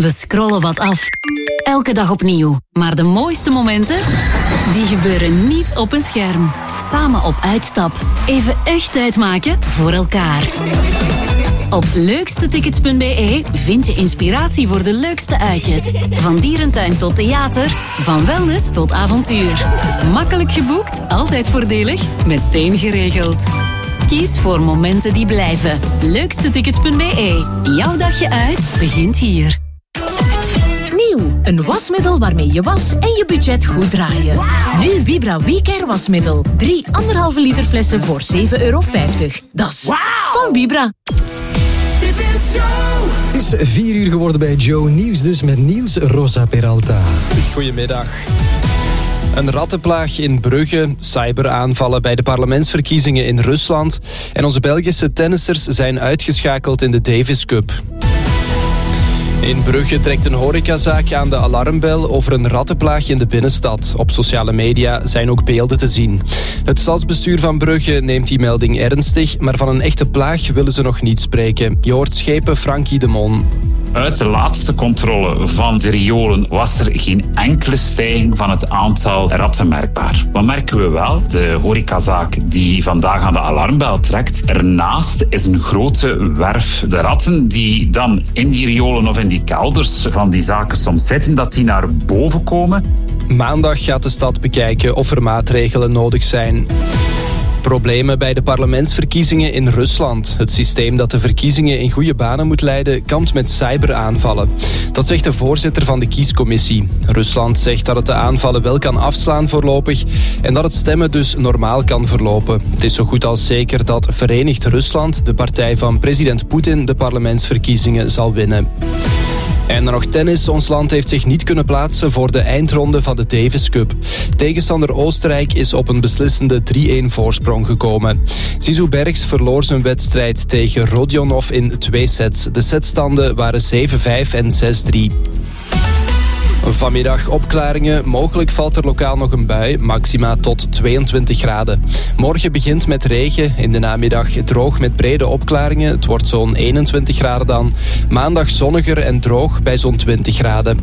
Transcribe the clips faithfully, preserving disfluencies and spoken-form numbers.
We scrollen wat af. Elke dag opnieuw. Maar de mooiste momenten, die gebeuren niet op een scherm. Samen op uitstap. Even echt tijd maken voor elkaar. Op leukstetickets punt b e vind je inspiratie voor de leukste uitjes. Van dierentuin tot theater, van wellness tot avontuur. Makkelijk geboekt, altijd voordelig, meteen geregeld. Kies voor momenten die blijven. leukstetickets punt b e. Jouw dagje uit begint hier. Nieuw, een wasmiddel waarmee je was en je budget goed draaien. Nu Vibra WeCare wasmiddel. Drie anderhalve liter flessen voor zeven euro vijftig. Dat is wow. Van Vibra. Dit is Joe. Het is vier uur geworden bij Joe Nieuws, dus met Niels Rosa Peralta. Goedemiddag. Een rattenplaag in Brugge, cyberaanvallen bij de parlementsverkiezingen in Rusland en onze Belgische tennissers zijn uitgeschakeld in de Davis Cup. In Brugge trekt een horecazaak aan de alarmbel over een rattenplaag in de binnenstad. Op sociale media zijn ook beelden te zien. Het stadsbestuur van Brugge neemt die melding ernstig, maar van een echte plaag willen ze nog niet spreken. Je hoort schepen Frankie de Mon. Uit de laatste controle van de riolen was er geen enkele stijging van het aantal ratten merkbaar. Wat merken we wel? De horecazaak die vandaag aan de alarmbel trekt. Ernaast is een grote werf. De ratten die dan in die riolen of in die kelders van die zaken soms zitten, dat die naar boven komen. Maandag gaat de stad bekijken of er maatregelen nodig zijn. Problemen bij de parlementsverkiezingen in Rusland. Het systeem dat de verkiezingen in goede banen moet leiden, kampt met cyberaanvallen. Dat zegt de voorzitter van de kiescommissie. Rusland zegt dat het de aanvallen wel kan afslaan voorlopig en dat het stemmen dus normaal kan verlopen. Het is zo goed als zeker dat Verenigd Rusland, de partij van president Poetin, de parlementsverkiezingen zal winnen. En dan nog tennis. Ons land heeft zich niet kunnen plaatsen voor de eindronde van de Davis Cup. Tegenstander Oostenrijk is op een beslissende drie-een voorsprong gekomen. Zizou Bergs verloor zijn wedstrijd tegen Rodionov in twee sets. De setstanden waren zeven vijf en zes drie. Vanmiddag opklaringen. Mogelijk valt er lokaal nog een bui. Maxima tot tweeëntwintig graden. Morgen begint met regen. In de namiddag droog met brede opklaringen. Het wordt zo'n eenentwintig graden dan. Maandag zonniger en droog bij zo'n twintig graden.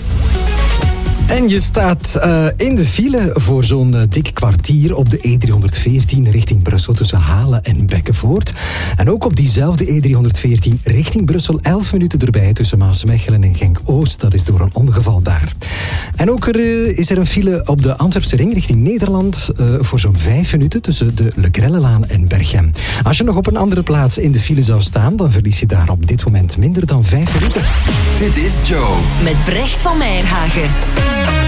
En je staat uh, in de file voor zo'n uh, dik kwartier op de E driehonderdveertien richting Brussel tussen Halen en Bekkenvoort. En ook op diezelfde E driehonderdveertien richting Brussel elf minuten erbij tussen Maasmechelen en Genk-Oost. Dat is door een ongeval daar. En ook er, uh, is er een file op de Antwerpse ring richting Nederland uh, voor zo'n vijf minuten tussen de Le Grellelaan en Berchem. Als je nog op een andere plaats in de file zou staan, dan verlies je daar op dit moment minder dan vijf minuten. Dit is Joe. Met Brecht van Meijerhagen.